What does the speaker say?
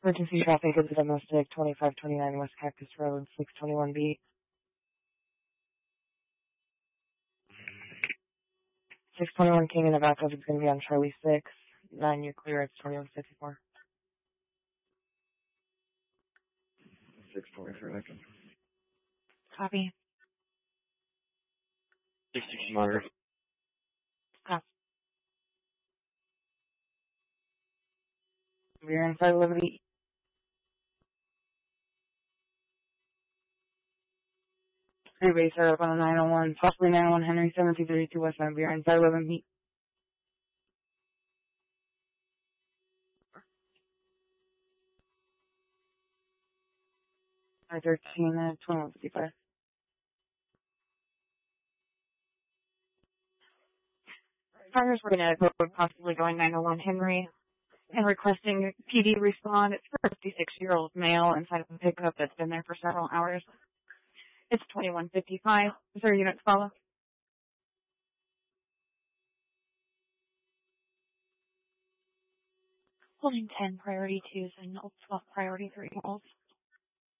Emergency traffic is domestic, 2529 West Cactus Road, 621B. 621 King in the backup is going to be on Charlie 6. 9, you're clear, it's 2154. 624. Copy. 60 monitor. Copy. We're inside Liberty. Freeway startup on the 901, possibly 901 Henry, 1732 westbound. We're inside Liberty. 13, 2155. Drivers were going to possibly going 901 Henry and requesting PD respond. It's for a 56-year-old male inside of a pickup that's been there for several hours. It's 2155. Is there a unit to follow? Holding 10, priority 2 signals, 12, priority 3 holds.